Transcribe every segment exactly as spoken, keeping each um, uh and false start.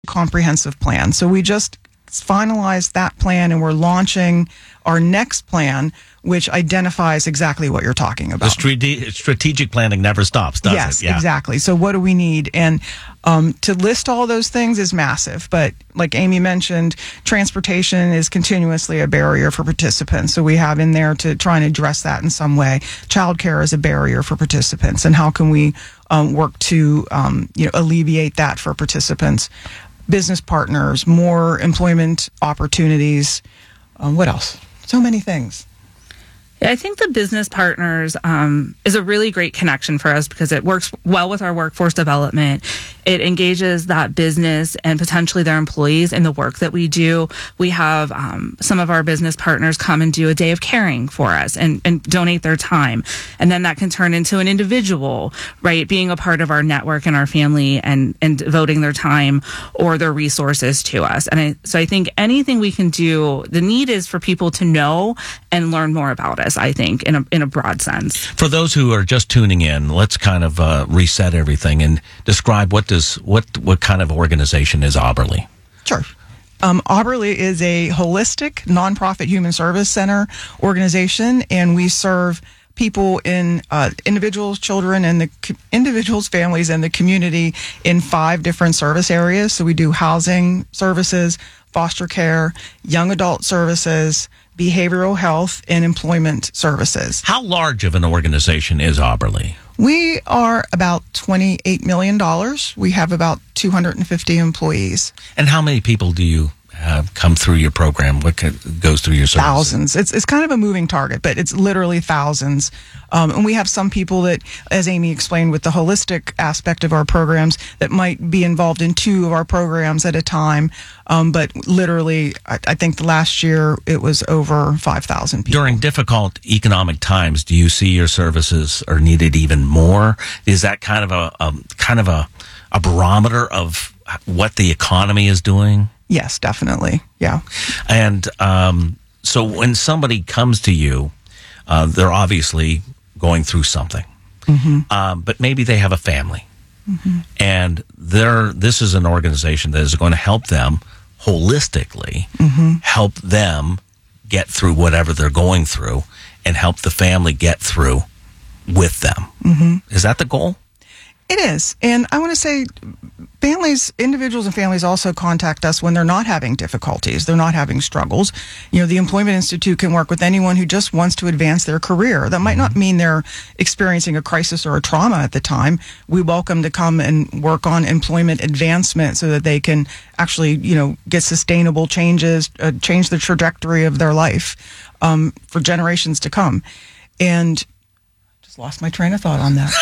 comprehensive plan. So we just finalized that plan, and we're launching our next plan, which identifies exactly what you're talking about. The strate- strategic planning never stops, does yes, it? Yes, yeah. exactly. So what do we need? And um, to list all those things is massive. But like Amy mentioned, transportation is continuously a barrier for participants. So we have in there to try and address that in some way. Childcare is a barrier for participants. And how can we um, work to um, you know, alleviate that for participants? Business partners, more employment opportunities. Um, what else? So many things. Yeah, I think the business partners um, is a really great connection for us because it works well with our workforce development. It engages that business and potentially their employees in the work that we do. We have um, some of our business partners come and do a day of caring for us and, and donate their time. And then that can turn into an individual, right, being a part of our network and our family and, and devoting their time or their resources to us. And I, so I think anything we can do, the need is for people to know and learn more about us, I think, in a, in a broad sense. For those who are just tuning in, let's kind of uh, reset everything and describe what does what what kind of organization is Auberly? Sure. Um, Auberly is a holistic nonprofit human service center organization, and we serve people in uh, individuals, children, and the co- individuals, families, and the community in five different service areas. So we do housing services, foster care, young adult services, behavioral health, and employment services. How large of an organization is Auberly? We are about twenty-eight million dollars. We have about two hundred fifty employees. And how many people do you have come through your program? What goes through your services? Thousands. It's it's kind of a moving target, but it's literally thousands. Um, and we have some people that, as Amy explained, with the holistic aspect of our programs, that might be involved in two of our programs at a time. Um, but literally, I, I think the last year it was over five thousand people. During difficult economic times, do you see your services are needed even more? Is that kind of a, a kind of a, a barometer of what the economy is doing? Yes, definitely. Yeah. And um, so when somebody comes to you, uh, they're obviously going through something, mm-hmm. um, but maybe they have a family, mm-hmm. and they're, this is an organization that is going to help them holistically, mm-hmm. help them get through whatever they're going through, and help the family get through with them. Mm-hmm. Is that the goal? It is. And I want to say families, individuals and families also contact us when they're not having difficulties, they're not having struggles. You know, the Employment Institute can work with anyone who just wants to advance their career. That might not mean they're experiencing a crisis or a trauma at the time. We welcome to come and work on employment advancement so that they can actually, you know, get sustainable changes, uh, change the trajectory of their life um, for generations to come. And lost my train of thought on that.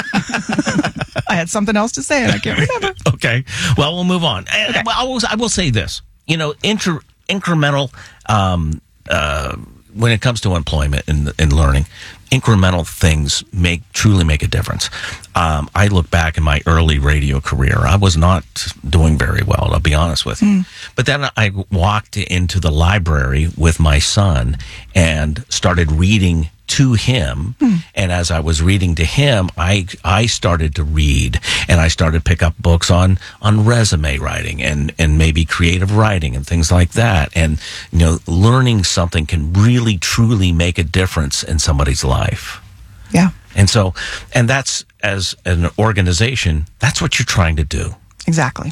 I had something else to say and I can't remember. Okay. Well, we'll move on. Okay. I, will, I will say this. You know, inter, incremental, um, uh, when it comes to employment and, and learning, incremental things make truly make a difference. Um, I look back in my early radio career. I was not doing very well, I'll be honest with you. Mm. But then I walked into the library with my son and started reading to him, hmm. and as I was reading to him, I I started to read, and I started to pick up books on on resume writing and and maybe creative writing and things like that. And you know, learning something can really truly make a difference in somebody's life. Yeah. And so, and that's, as an organization, that's what you're trying to do. Exactly.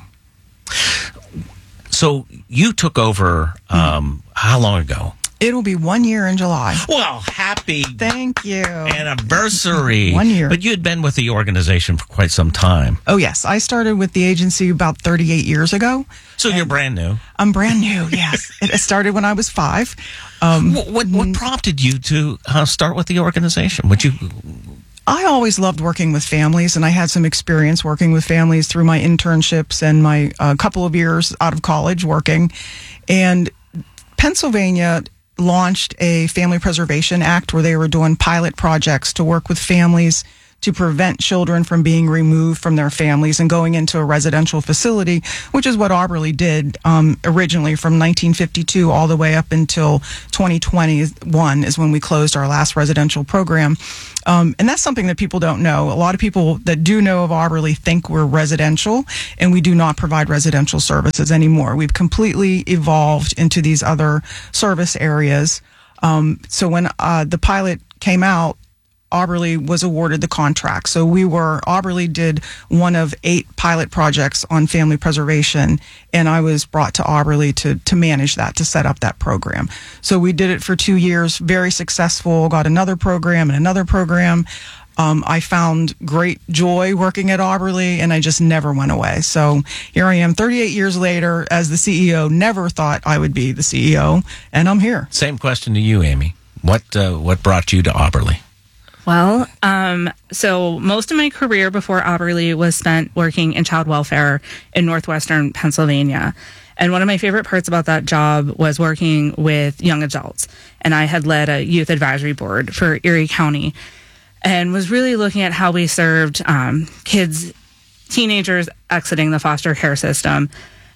So you took over um, how long ago? It'll be one year in July. Well, happy Thank you. anniversary. One year. But you had been with the organization for quite some time. Oh, yes. I started with the agency about thirty-eight years ago. So you're brand new. I'm brand new, yes. It started when I was five. Um, what, what, what prompted you to uh, start with the organization? Would you... I always loved working with families, and I had some experience working with families through my internships and my uh, couple of years out of college working. And Pennsylvania launched a Family Preservation Act where they were doing pilot projects to work with families to prevent children from being removed from their families and going into a residential facility, which is what Auberly did um, originally from nineteen fifty-two all the way up until twenty twenty-one is when we closed our last residential program. Um, and that's something that people don't know. A lot of people that do know of Auberly think we're residential, and we do not provide residential services anymore. We've completely evolved into these other service areas. Um, so when uh, the pilot came out, Auberly was awarded the contract. So we were, Auberly did one of eight pilot projects on family preservation, and I was brought to Auberly to, to manage that, to set up that program. So we did it for two years, very successful, got another program and another program. Um, I found great joy working at Auberly, and I just never went away. So here I am thirty-eight years later as the C E O. Never thought I would be the C E O, and I'm here. Same question to you, Amy. What, uh, what brought you to Auberly? Well, um, so most of my career before Auberly was spent working in child welfare in northwestern Pennsylvania. And one of my favorite parts about that job was working with young adults. And I had led a youth advisory board for Erie County and was really looking at how we served um, kids, teenagers exiting the foster care system.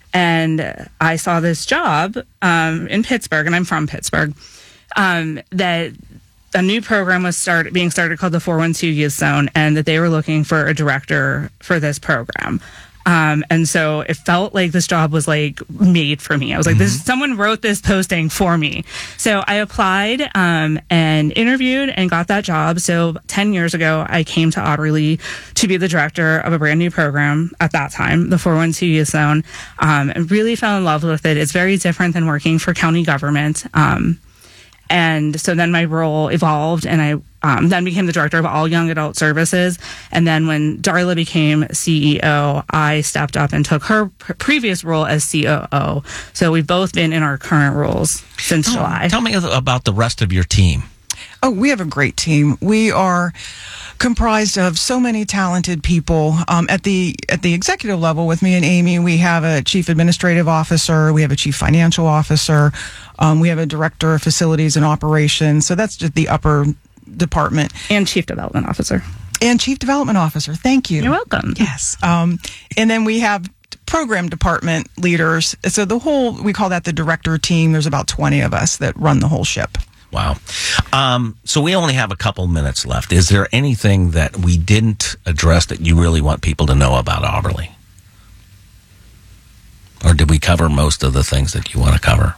And I saw this job um, in Pittsburgh, and I'm from Pittsburgh, um, that a new program was start, being started called the four one two Youth Zone, and that they were looking for a director for this program. Um, and so it felt like this job was like made for me. I was like, mm-hmm. this, someone wrote this posting for me. So I applied um, and interviewed and got that job. So ten years ago, I came to Auberly to be the director of a brand new program at that time, the four one two Youth Zone, um, and really fell in love with it. It's very different than working for county government. Um, And so then my role evolved, and I um, then became the director of all young adult services. And then when Darla became C E O, I stepped up and took her pr- previous role as C O O. So we've both been in our current roles since Oh, July. Tell me about the rest of your team. Oh, we have a great team. We are comprised of so many talented people. Um, at the at the executive level, with me and Amy, we have a chief administrative officer, we have a chief financial officer, um, we have a director of facilities and operations. So that's just the upper department. And chief development officer. And chief development officer. Thank you. You're welcome. Yes. Um, and then we have program department leaders. So the whole, we call that the director team. There's about twenty of us that run the whole ship. Wow. Um, so we only have a couple minutes left. Is there anything that we didn't address that you really want people to know about Auberly? Or did we cover most of the things that you want to cover?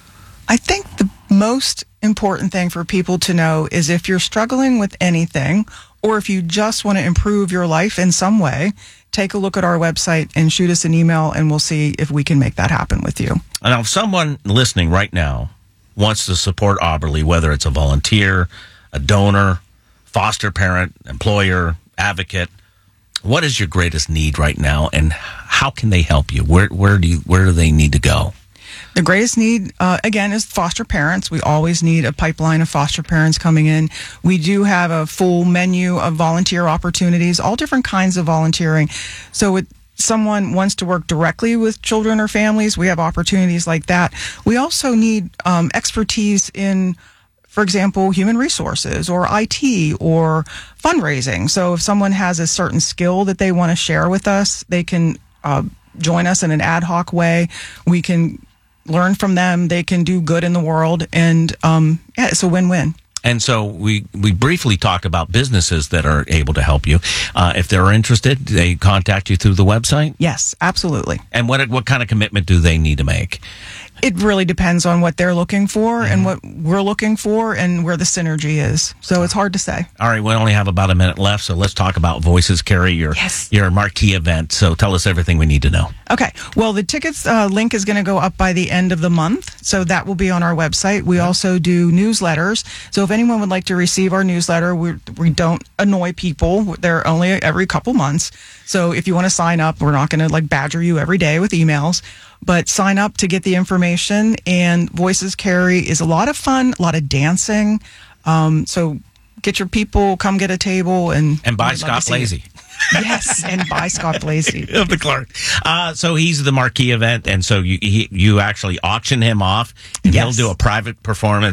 I think the most important thing for people to know is if you're struggling with anything, or if you just want to improve your life in some way, take a look at our website and shoot us an email, and we'll see if we can make that happen with you. Now, if someone listening right now wants to support Auberly, whether it's a volunteer, a donor, foster parent, employer, advocate, what is your greatest need right now, and how can they help you? Where where do you where do they need to go? The greatest need, uh, again, is foster parents. We always need a pipeline of foster parents coming in. We do have a full menu of volunteer opportunities, all different kinds of volunteering. So it someone wants to work directly with children or families, we have opportunities like that. We also need um, expertise in, for example, human resources or I T or fundraising. So if someone has a certain skill that they want to share with us, they can uh, join us in an ad hoc way. We can learn from them. They can do good in the world. And um, yeah, it's a win-win. And so we, we briefly talked about businesses that are able to help you. Uh, if they're interested, they contact you through the website? Yes, absolutely. And what what kind of commitment do they need to make? It really depends on what they're looking for mm-hmm. and what we're looking for and where the synergy is. So it's hard to say. All right, we only have about a minute left, so let's talk about Voices Carry, your, yes. your marquee event. So tell us everything we need to know. Okay. Well, the tickets uh, link is going to go up by the end of the month, so that will be on our website. We also do newsletters. So if anyone would like to receive our newsletter, we we don't annoy people. They're only every couple months. So if you want to sign up, we're not going to like badger you every day with emails, but sign up to get the information. And Voices Carry is a lot of fun, a lot of dancing. Um, so get your people, come get a table, and and buy Scott Blasey. Yes, and buy Scott Blasey of the Clark. Uh, so he's the marquee event, and so you he, you actually auction him off, and yes. he'll do a private performance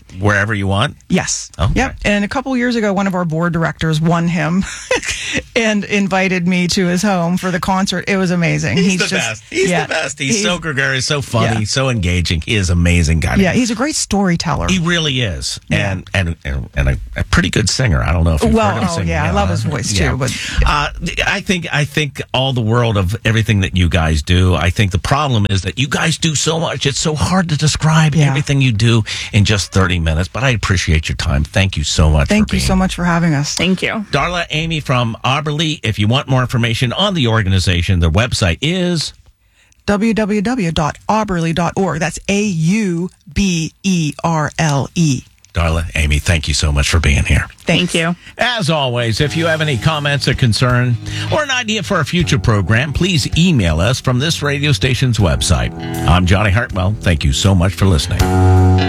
wherever you want? Yes. Okay. Yep. And a couple years ago, one of our board directors won him and invited me to his home for the concert. It was amazing. He's, the just, best. He's yeah, the best. He's, he's so gregarious, so funny, yeah. so engaging. He is an amazing guy. Yeah, he's a great storyteller. He really is. Yeah. And and and, and a, a pretty good singer. I don't know if you've Well, heard him oh, sing. yeah, I love his voice, too, but- uh, I think I think all the world of everything that you guys do. I think the problem is that you guys do so much. It's so hard to describe Yeah. everything you do in just thirty minutes. But I appreciate your time. Thank you so much. Thank for you being so much for having us. Thank you. Darla Amy from Auberly. If you want more information on the organization, their website is w w w dot auberly dot org. That's A U B E R L E. Darla Amy. Thank you so much for being here. Thank you. As always, if you have any comments or concern or an idea for a future program, please email us from this radio station's website. I'm Johnny Hartwell. Thank you so much for listening.